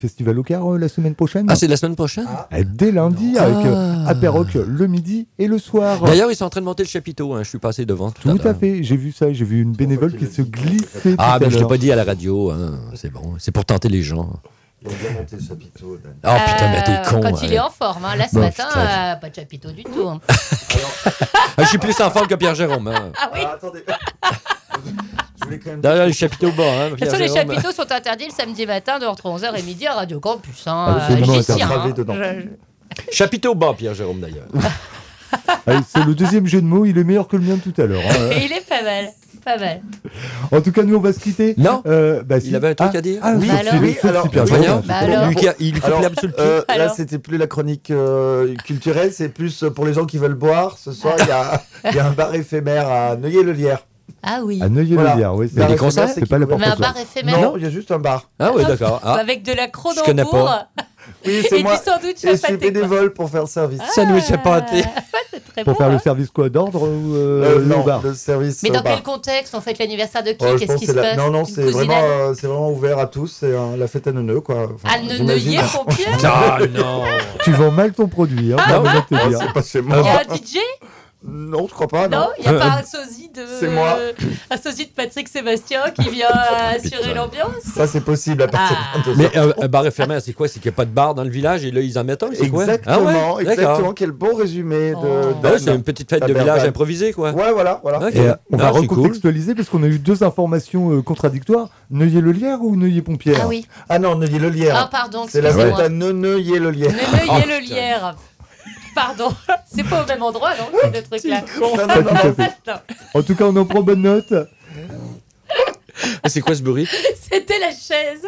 Festival au Car la semaine prochaine. Ah, c'est la semaine prochaine? Dès lundi, avec Apéroc le midi et le soir. D'ailleurs, ils sont en train de monter le chapiteau. Je suis passé devant tout à Tout l'heure. à fait, j'ai vu ça, j'ai vu une bénévole qui se glissait. Ah, tout à mais je ne l'ai l'heure. pas dit à la radio. C'est bon. C'est pour tenter les gens. Ils ont bien monté le chapiteau. Dan. Oh putain, mais t'es con. Quand il est en forme, là ce Bon, matin, putain. pas de chapiteau du tout. Hein. Je suis plus en forme que Pierre Jérôme. Ah oui. Alors, attendez. Je voulais quand même. D'ailleurs, le chapiteau bas. De toute façon, les chapiteaux sont interdits le samedi matin de entre 11h et midi à Radio Campus. Absolument J'y tiens, interdit. Dedans. Chapiteau bas, Pierre Jérôme, d'ailleurs. Allez, c'est le deuxième jeu de mots, il est meilleur que le mien tout à l'heure. Et il est pas mal. Pas mal. En tout cas, nous, on va se quitter. Non. Si. Il avait un truc à dire. Ah, Oui, sauf alors. s'il est- Oui, sauf alors, si Pierre voyons. Jérôme, Bah c'est pas alors. grave. Il lui coupe Alors, l'herbe sous le pied. là, Alors. c'était plus la chronique culturelle, c'est plus pour les gens qui veulent boire. Ce soir, il y a un bar éphémère à Neuilly-le-Lierre. Ah oui. À Neuilly-le-Lierre, oui. Bar des éphémère, concerts, c'est c'est pas qui- la Mais un porte bar éphémère. Non, il y a juste un bar. Ah oui, d'accord. Ah. Avec de la Je connais Cronenbourg. pas. Oui, Et c'est du moi. sandwich Et à je suis pâté. quoi. bénévole pour faire le service. Sandwich à pâté. C'est très Pour bon. faire hein. le service quoi, d'ordre ou Non, au bar le service. Mais dans bar. quel contexte on fête l'anniversaire de qui? Je Qu'est-ce pense qui que se c'est passe? Non, Une c'est cousinade vraiment ouvert à tous. C'est la fête à Neuneu, quoi. Enfin, Ah, j'imagine. Neuilly-Pompier. Ah non. Tu vends mal ton produit, hein, permets-moi de te Oh, dire. c'est pas chez Il y moi. a un DJ? Non, je crois pas. Non, Non. il n'y a pas un sosie de. C'est moi. Un sosie de Patrick Sébastien qui vient assurer l'ambiance. Ça, c'est possible à partir de 22 Mais un bar éphémère, c'est quoi? C'est qu'il n'y a pas de bar dans le village et là, ils en mettent un? C'est quoi? Exactement, Ah ouais? exactement. D'accord. Quel beau résumé Oh. de. Ah ouais, c'est une petite fête de Tabernacle. village improvisée, quoi. Ouais, voilà. Ok. Et, on va Ah, c'est cool. recontextualiser parce qu'on a eu deux informations contradictoires. Neuilly-le-Lierre ou Neuilly-Pompière? Ah oui. Ah non, Neuilly-le-Lierre. Ah, pardon, C'est la fête excusez-moi. à Neuilly-le-Lierre. Neuilly-le-Lierre. Pardon, c'est pas au même endroit, non, ces deux trucs-là. Non, non, non, non. Non, En tout cas, on en prend bonne note. C'est quoi ce bruit? c'était la chaise.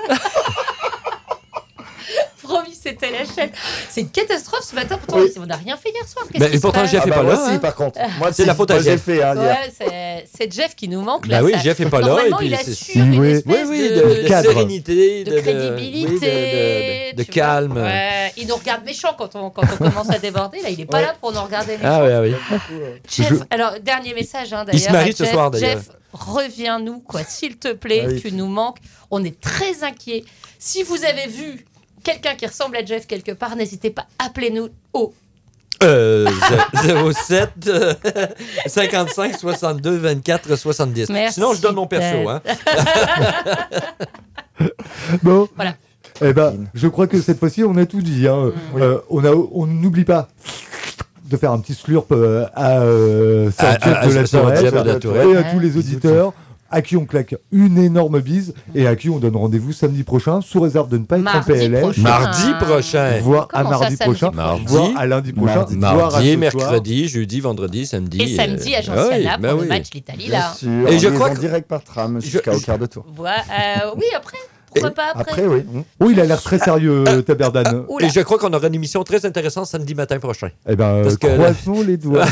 Promis, c'était la chaise. C'est une catastrophe ce matin, pourtant Oui. on n'a rien fait hier soir. Mais pourtant, Jeff Ah est bah pas moi là. si, hein. par contre. Moi, C'est la faute à moi, j'ai Jeff. fait hier. Ouais, c'est Jeff qui nous manque là. Bah oui, ça. Jeff est pas là. Normalement, Et puis il c'est- assure une Oui, espèce Oui, de de cadre. sérénité, de crédibilité, de tu calme. vois. Ouais, il nous regarde méchant quand on commence à déborder. Là, il est pas Ouais. là pour nous regarder méchant. Ah oui, Jeff, alors dernier message d'ailleurs. Il se marie à ce Jeff. soir, d'ailleurs. Jeff, reviens-nous quoi, s'il te plaît. Ah oui. Tu nous manques. On est très inquiets. Si vous avez vu quelqu'un qui ressemble à Jeff quelque part, n'hésitez pas, appelez-nous au 07 55 62 24 70. Merci, Sinon, je donne mon perso. Ted. Hein. Bon. Voilà. Eh ben, je crois que cette fois-ci, on a tout dit. Hein. On n'oublie pas de faire un petit slurp à Sir Jeff de la Sir Jeff de la Tourette Tourette. et à tous les auditeurs à qui on claque une énorme bise et à qui on donne rendez-vous samedi prochain, sous réserve de ne pas être en Mardi PLS. prochain. Mardi prochain. Voire à Comment ça, mardi samedi prochain, Mardi. voire à lundi prochain, voire à Mardi, ce soir. mercredi, jeudi, vendredi, samedi. Et samedi à Gentiana ben pour oui. le match l'Italie Bien là. sûr. Et je En crois liaison que- direct par tram jusqu'au quart de tour. Voilà. Oui, après. Pourquoi pas après, Après, oui. Oh, il a l'air très sérieux, Taberdan. Oula. Et je crois qu'on aura une émission très intéressante samedi matin prochain. Eh ben, Parce que- croisons les doigts.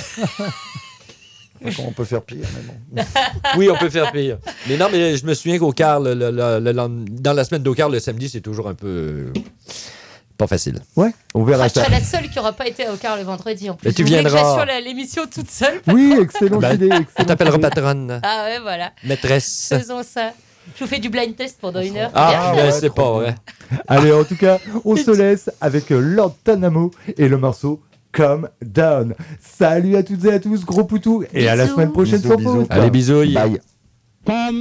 On peut faire pire, mais bon. Oui, on peut faire pire. Mais non, mais je me souviens qu'au quart, dans la semaine d'au quart, le samedi, c'est toujours un peu pas facile. Ouais, on verra Ah, je ça. serai la seule qui n'aura pas été au car le vendredi en plus. Mais tu Vous voulez que viendras. j'assure l'émission toute seule. Oui, excellente Ben, idée. On excellente t'appellera idée. patronne, Ah ouais, voilà. maîtresse. Faisons ça. Je vous fais du blind test pendant une heure. Ah, Bien. ben Ouais, c'est trop pas bien. vrai. Allez, en tout cas, on se laisse avec Lord Tanamo et le morceau Calm Down. Salut à toutes et à tous, gros poutou, et à la Bisous. semaine prochaine Bisous, sans bisous. faute. Allez, bisous. Bye.